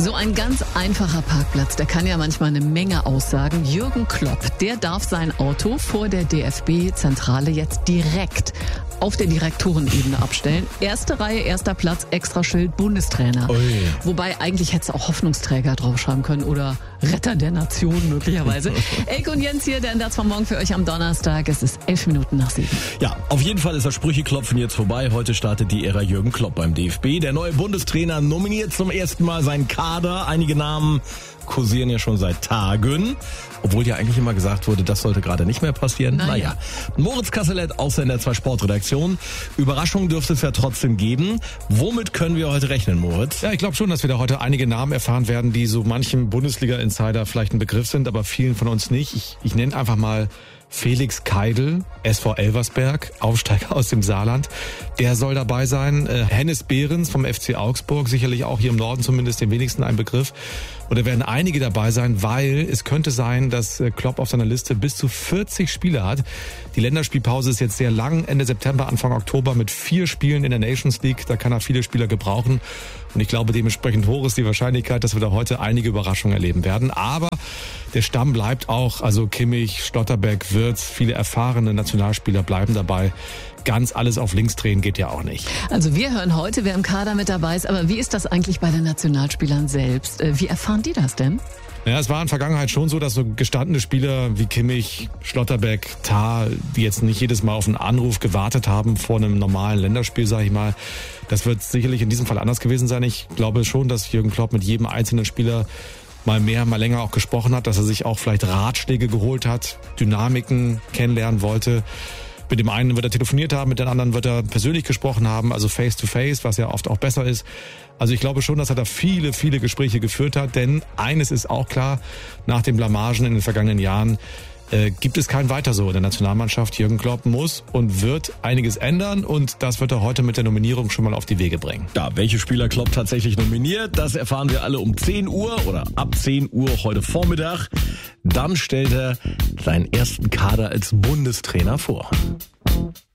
So ein ganz einfacher Parkplatz, der kann ja manchmal eine Menge aussagen. Jürgen Klopp, der darf sein Auto vor der DFB-Zentrale jetzt direkt auf der Direktorenebene abstellen. Erste Reihe, erster Platz, Extraschild, Bundestrainer. Ui. Wobei eigentlich hätte es auch Hoffnungsträger draufschreiben können oder Retter der Nation möglicherweise. Elke und Jens hier, der Einsatz von morgen für euch am Donnerstag. Es ist 11 Minuten nach 7. Ja, auf jeden Fall ist das Sprücheklopfen jetzt vorbei. Heute startet die Ära Jürgen Klopp beim DFB. Der neue Bundestrainer nominiert zum ersten Mal seinen Kader. Einige Namen kursieren ja schon seit Tagen, obwohl ja eigentlich immer gesagt wurde, das sollte gerade nicht mehr passieren. Naja. Moritz Kasselet, Aussender 2 Sportredaktion. Überraschung dürfte es ja trotzdem geben. Womit können wir heute rechnen, Moritz? Ja, ich glaube schon, dass wir da heute einige Namen erfahren werden, die so manchem Bundesliga-Insider vielleicht ein Begriff sind, aber vielen von uns nicht. Ich nenne einfach mal Felix Keidel, SV Elversberg, Aufsteiger aus dem Saarland. Der soll dabei sein. Hennes Behrens vom FC Augsburg, sicherlich auch hier im Norden zumindest den wenigsten ein Begriff. Und da werden einige dabei sein, weil es könnte sein, dass Klopp auf seiner Liste bis zu 40 Spieler hat. Die Länderspielpause ist jetzt sehr lang, Ende September, Anfang Oktober mit 4 Spielen in der Nations League. Da kann er viele Spieler gebrauchen. Und ich glaube, dementsprechend hoch ist die Wahrscheinlichkeit, dass wir da heute einige Überraschungen erleben werden. Aber der Stamm bleibt auch, also Kimmich, Schlotterbeck, Wirtz, viele erfahrene Nationalspieler bleiben dabei. Ganz alles auf links drehen geht ja auch nicht. Also wir hören heute, wer im Kader mit dabei ist. Aber wie ist das eigentlich bei den Nationalspielern selbst? Wie erfahren die das denn? Ja, es war in der Vergangenheit schon so, dass so gestandene Spieler wie Kimmich, Schlotterbeck, Tah, die jetzt nicht jedes Mal auf einen Anruf gewartet haben vor einem normalen Länderspiel, sage ich mal. Das wird sicherlich in diesem Fall anders gewesen sein. Ich glaube schon, dass Jürgen Klopp mit jedem einzelnen Spieler mal mehr, mal länger auch gesprochen hat, dass er sich auch vielleicht Ratschläge geholt hat, Dynamiken kennenlernen wollte. Mit dem einen wird er telefoniert haben, mit den anderen wird er persönlich gesprochen haben, also face to face, was ja oft auch besser ist. Also ich glaube schon, dass er da viele, viele Gespräche geführt hat, denn eines ist auch klar, nach den Blamagen in den vergangenen Jahren gibt es kein Weiter so in der Nationalmannschaft. Jürgen Klopp muss und wird einiges ändern und das wird er heute mit der Nominierung schon mal auf die Wege bringen. Ja, welche Spieler Klopp tatsächlich nominiert, das erfahren wir alle um 10 Uhr oder ab 10 Uhr heute Vormittag. Dann stellt er seinen ersten Kader als Bundestrainer vor.